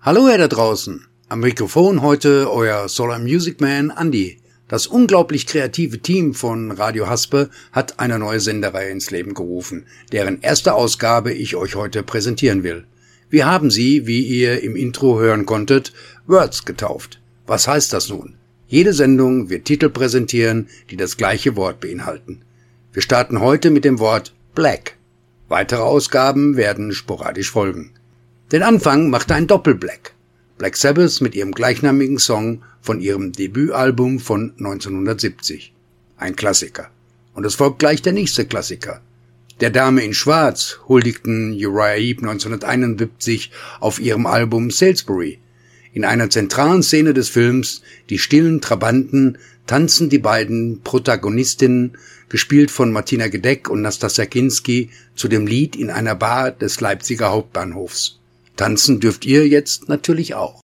Hallo ihr da draußen, am Mikrofon heute euer Solar Music Man Andi. Das unglaublich kreative Team von Radio Haspe hat eine neue Sendereihe ins Leben gerufen, deren erste Ausgabe ich euch heute präsentieren will. Wir haben sie, wie ihr im Intro hören konntet, Words getauft. Was heißt das nun? Jede Sendung wird Titel präsentieren, die das gleiche Wort beinhalten. Wir starten heute mit dem Wort Black. Weitere Ausgaben werden sporadisch folgen. Den Anfang machte ein Doppel-Black. Black Sabbath mit ihrem gleichnamigen Song von ihrem Debütalbum von 1970. Ein Klassiker. Und es folgt gleich der nächste Klassiker. Der Dame in Schwarz huldigten Uriah Heep 1971 auf ihrem Album Salisbury. In einer zentralen Szene des Films, die stillen Trabanten, tanzen die beiden Protagonistinnen, gespielt von Martina Gedeck und Nastassja Kinski, zu dem Lied in einer Bar des Leipziger Hauptbahnhofs. Tanzen dürft ihr jetzt natürlich auch.